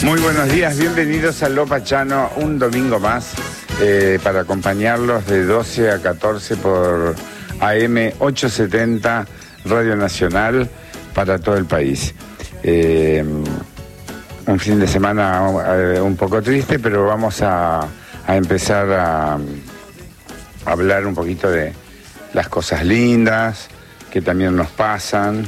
Muy buenos días, bienvenidos a Lo Pachano, un domingo más para acompañarlos de 12 a 14 por AM 870 Radio Nacional para todo el país. Un fin de semana un poco triste, pero vamos a empezar a hablar un poquito de las cosas lindas que también nos pasan.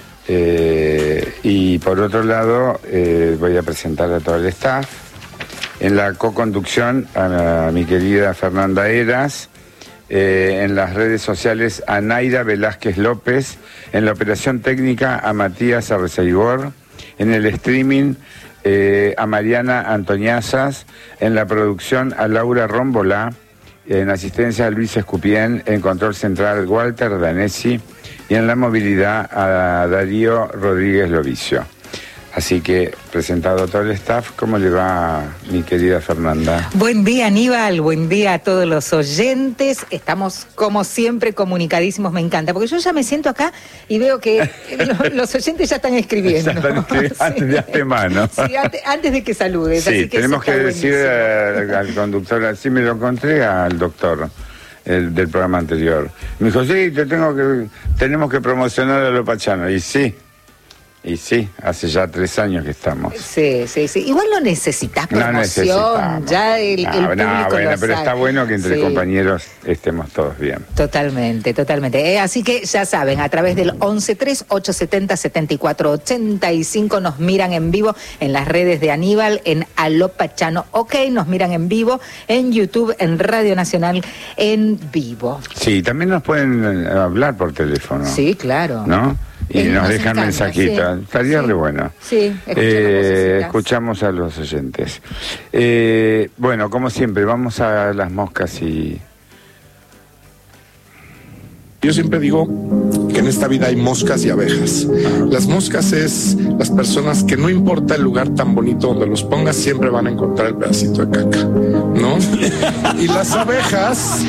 Y por otro lado voy a presentar a todo el staff. En la co-conducción a mi querida Fernanda Heras, en las redes sociales a Naira Velázquez López, en la operación técnica a Matías Arreceigor, en el streaming a Mariana Antoniazas, en la producción a Laura Rómbola, en asistencia a Luis Escupien, en control central Walter Danesi y en la movilidad a Darío Rodríguez Lovicio. Así que, presentado todo el staff, ¿cómo le va mi querida Fernanda? Buen día, Aníbal, buen día a todos los oyentes. Estamos, como siempre, comunicadísimos, me encanta, porque yo ya me siento acá y veo que los oyentes ya están escribiendo. Ya están escribiendo, sí. Antes de antemano. Sí, antes de que saludes. Sí, así que tenemos que decir al conductor, así me lo encontré al doctor del programa anterior. Me dijo, sí, tenemos que promocionar a Lo Pachano. Y sí, hace ya 3 años que estamos. Sí. Igual no necesitas promoción, ya el público lo pero sabe. está bueno que entre compañeros estemos todos bien. Totalmente. Así que ya saben, a través del 1138707485 nos miran en vivo en las redes de Aníbal, en Lo Pachano, OK, nos miran en vivo, en YouTube, en Radio Nacional, en vivo. Sí, también nos pueden hablar por teléfono. Sí, claro. ¿No? Y nos dejan encanta, mensajitos. Sí, Estaría re bueno. Sí, escuchamos a los oyentes. Bueno, como siempre, vamos a las moscas y... Yo siempre digo que en esta vida hay moscas y abejas. Las moscas es las personas que no importa el lugar tan bonito donde los pongas, siempre van a encontrar el pedacito de caca, ¿no? Y las abejas...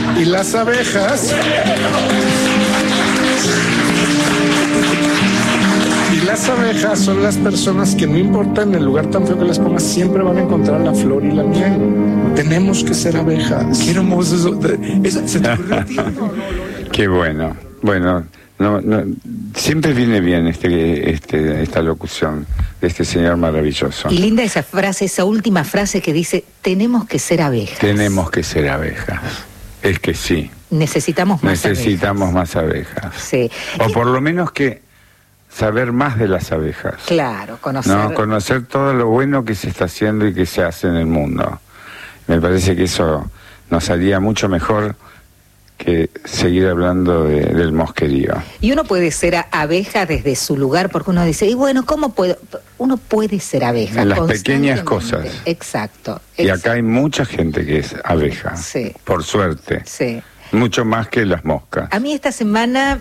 Las abejas son las personas que no importa en el lugar tan feo que les pongas, siempre van a encontrar la flor y la miel. Tenemos que ser abejas. Qué hermoso eso. ¿Se te ocurrió a ti? Qué bueno. Bueno, no, siempre viene bien esta locución de este señor maravilloso. Y linda esa frase, esa última frase que dice, tenemos que ser abejas. Tenemos que ser abejas. Es que sí. Necesitamos más abejas. Sí. O por lo menos que saber más de las abejas. Claro, conocer. No, conocer todo lo bueno que se está haciendo y que se hace en el mundo. Me parece que eso nos haría mucho mejor que seguir hablando del mosquerío. Y uno puede ser abeja desde su lugar, porque uno dice, y bueno, ¿cómo puedo? Uno puede ser abeja. En las pequeñas cosas. Exacto. Y acá hay mucha gente que es abeja. Sí. Por suerte. Sí. Mucho más que las moscas. A mí esta semana...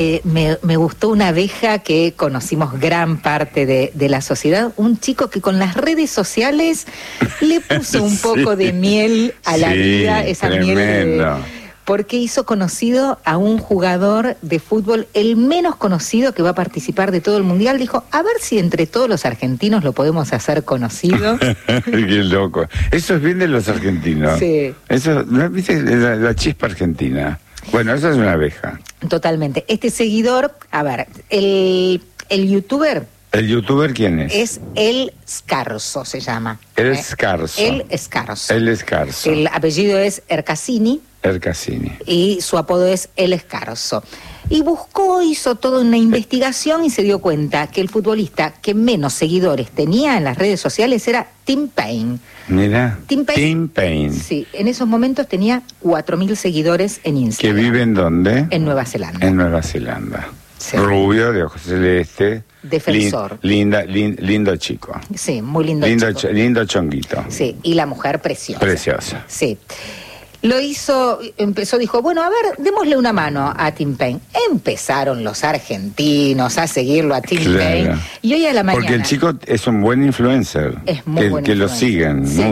me gustó una abeja que conocimos gran parte de la sociedad, un chico que con las redes sociales le puso un poco de miel a la vida, esa tremendo. miel porque hizo conocido a un jugador de fútbol, el menos conocido que va a participar de todo el mundial. Dijo, a ver si entre todos los argentinos lo podemos hacer conocido. Qué loco. Eso es bien de los argentinos. Sí. Eso, ¿viste? La chispa argentina. Bueno, esa es una abeja. Totalmente. Este seguidor, a ver, el youtuber... ¿El youtuber quién es? Es El Scarso, se llama. El Scarso. El Scarso. El Scarso. El apellido es Ercasini. Ercasini. Y su apodo es El Scarso. Y hizo toda una investigación y se dio cuenta que el futbolista que menos seguidores tenía en las redes sociales era Tim Payne. Mira, Tim Payne. Sí, en esos momentos tenía 4.000 seguidores en Instagram. ¿Que vive en dónde? En Nueva Zelanda. En Nueva Zelanda. Sí. Rubio, de ojos celeste. Defensor. Lindo chico. Sí, muy lindo chico. Lindo chonguito. Sí, y la mujer preciosa. Preciosa. Sí. Lo hizo, dijo, bueno, a ver, démosle una mano a Tim Payne. Empezaron los argentinos a seguirlo a Tim Payne. Y hoy a la mañana... Porque el chico es un buen influencer. Es muy buen que lo influencer. siguen. Sí.